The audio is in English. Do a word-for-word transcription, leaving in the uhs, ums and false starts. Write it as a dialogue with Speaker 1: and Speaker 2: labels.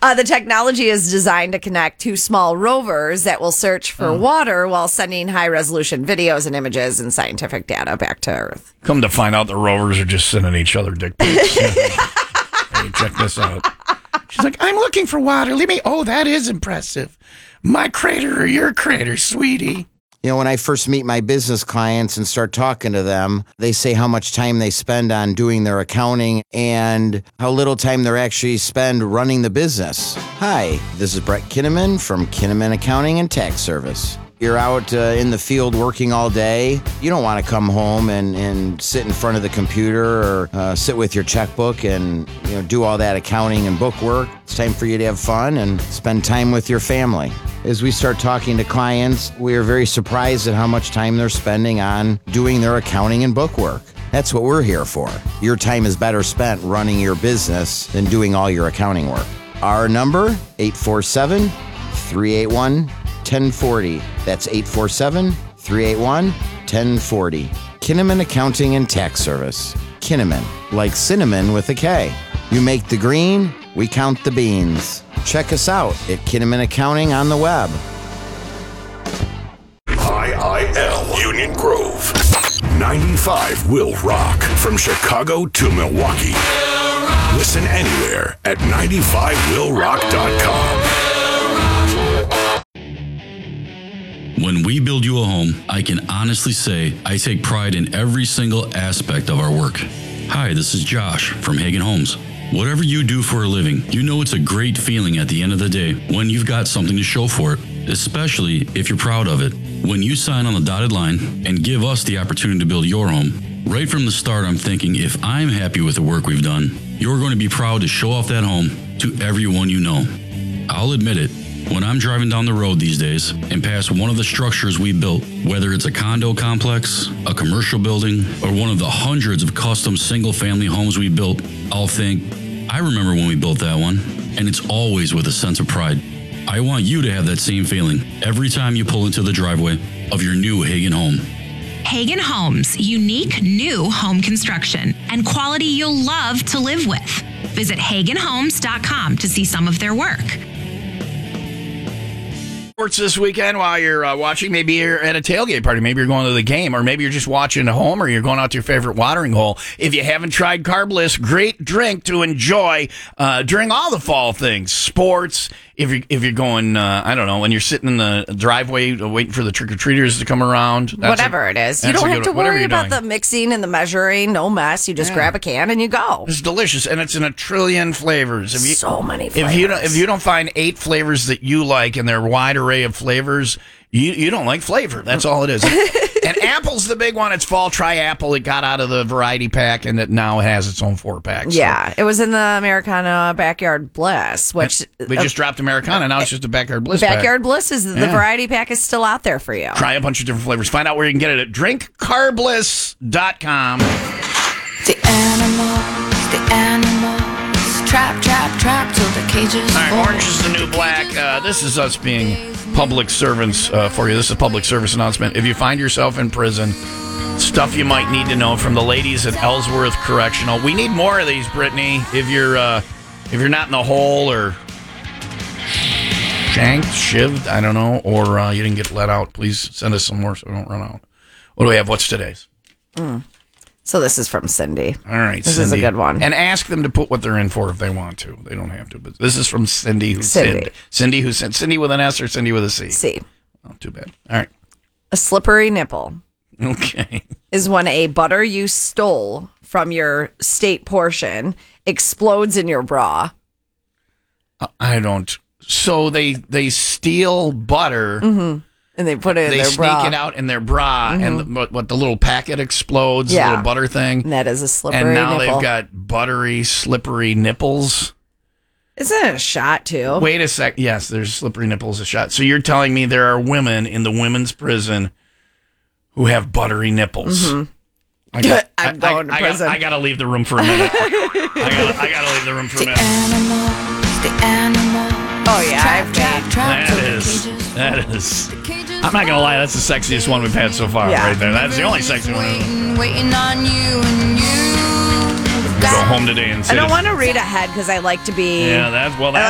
Speaker 1: Uh, the technology is designed to connect two small rovers that will search for oh. water while sending high-resolution videos and images and scientific data back to Earth.
Speaker 2: Come to find out, the rovers are just sending each other dick pics. Hey, check this out. She's like, I'm looking for water. Leave me. Oh, that is impressive. My crater or your crater, sweetie.
Speaker 3: You know, when I first meet my business clients and start talking to them, they say how much time they spend on doing their accounting and how little time they actually spend running the business. Hi, this is Brett Kinnaman from Kinnaman Accounting and Tax Service. You're out uh, in the field working all day. You don't want to come home and, and sit in front of the computer or uh, sit with your checkbook and you know do all that accounting and book work. It's time for you to have fun and spend time with your family. As we start talking to clients, we are very surprised at how much time they're spending on doing their accounting and book work. That's what we're here for. Your time is better spent running your business than doing all your accounting work. Our number, eight four seven, three eight one, one oh four oh. That's eight four seven, three eight one, one oh four oh. Kinnaman Accounting and Tax Service. Kinnaman, like cinnamon with a K. You make the green, we count the beans. Check us out at Kinnaman Accounting on the web.
Speaker 4: I I L Union Grove. ninety-five will rock from Chicago to Milwaukee. Listen anywhere at ninety-five will rock dot com.
Speaker 5: When we build you a home, I can honestly say I take pride in every single aspect of our work. Hi, this is Josh from Hagen Homes. Whatever you do for a living, you know it's a great feeling at the end of the day when you've got something to show for it, especially if you're proud of it. When you sign on the dotted line and give us the opportunity to build your home, right from the start I'm thinking if I'm happy with the work we've done, you're going to be proud to show off that home to everyone you know. I'll admit it. When I'm driving down the road these days and pass one of the structures we built, whether it's a condo complex, a commercial building, or one of the hundreds of custom single-family homes we built, I'll think, I remember when we built that one, and it's always with a sense of pride. I want you to have that same feeling every time you pull into the driveway of your new Hagen home.
Speaker 6: Hagen Homes, unique new home construction and quality you'll love to live with. Visit hagen homes dot com to see some of their work.
Speaker 2: Sports this weekend while you're uh, watching. Maybe you're at a tailgate party. Maybe you're going to the game, or maybe you're just watching at home, or you're going out to your favorite watering hole. If you haven't tried Carbliss, great drink to enjoy uh, during all the fall things. Sports. If you're, if you're going, uh, I don't know, when you're sitting in the driveway waiting for the trick-or-treaters to come around.
Speaker 1: Whatever
Speaker 2: a,
Speaker 1: it is. You don't have to worry about
Speaker 2: doing.
Speaker 1: the mixing and the measuring. No mess. You just yeah. grab a can and you go.
Speaker 2: It's delicious, and it's in a trillion flavors. If you,
Speaker 1: so many flavors.
Speaker 2: If you, don't, if you don't find eight flavors that you like in their wide array of flavors, you, you don't like flavor. That's all it is. And apple's the big one. It's fall. Try apple. It got out of the variety pack, and it now has its own four pack. So.
Speaker 1: Yeah, it was in the Americana Backyard Bliss, which
Speaker 2: we just uh, dropped Americana. Now it's just a Backyard Bliss.
Speaker 1: Backyard
Speaker 2: pack.
Speaker 1: Bliss is the yeah. variety pack is still out there for you.
Speaker 2: Try a bunch of different flavors. Find out where you can get it at drink carbliss dot com.
Speaker 7: The animals, the animals, trap, trap, trap till the cages.
Speaker 2: All right, orange is the new black. Uh, this is us being public servants uh, for you. This is a public service announcement. If you find yourself in prison, stuff you might need to know from the ladies at Ellsworth Correctional. We need more of these, Brittany. If you're uh, if you're not in the hole or shanked, shivved, I don't know, or uh, you didn't get let out, please send us some more so we don't run out. What do we have? What's today's?
Speaker 1: Mm. So this is from Cindy.
Speaker 2: All right,
Speaker 1: this
Speaker 2: Cindy.
Speaker 1: is a good one.
Speaker 2: And ask them to put what they're in for if they want to. They don't have to, but this is from Cindy. Who
Speaker 1: Cindy.
Speaker 2: Cindy. Cindy who sent Cindy with an S or Cindy with a C?
Speaker 1: C.
Speaker 2: Oh, too bad. All right.
Speaker 1: A slippery nipple.
Speaker 2: Okay.
Speaker 1: Is when a butter you stole from your state portion explodes in your bra.
Speaker 2: I don't. So they they steal butter.
Speaker 1: Mm-hmm. And they put it in
Speaker 2: they
Speaker 1: their bra.
Speaker 2: They sneak it out in their bra, mm-hmm. and the, what, what the little packet explodes,
Speaker 1: yeah.
Speaker 2: the little butter thing.
Speaker 1: And that is a slippery
Speaker 2: And now
Speaker 1: nipple.
Speaker 2: they've got buttery, slippery nipples.
Speaker 1: Isn't it a shot, too?
Speaker 2: Wait a sec. Yes, there's slippery nipples, a shot. So you're telling me there are women in the women's prison who have buttery nipples.
Speaker 1: Mm-hmm.
Speaker 2: I got,
Speaker 1: I'm
Speaker 2: I,
Speaker 1: going
Speaker 2: I,
Speaker 1: to prison.
Speaker 2: I, I got to leave the room for a minute. I got I got to leave the room for a minute.
Speaker 7: The animals, the animals.
Speaker 1: Oh, yeah.
Speaker 7: Trap,
Speaker 1: I've
Speaker 7: trap,
Speaker 1: made,
Speaker 7: trap,
Speaker 2: that is, that is. I'm not going to lie, that's the sexiest one we've had so far,
Speaker 1: yeah.
Speaker 2: right there. That's the only sexy one.
Speaker 7: Waiting, waiting on you and you.
Speaker 2: Go home today and say
Speaker 1: I don't want to read ahead because I like to be.
Speaker 2: Yeah, that's, well, that's.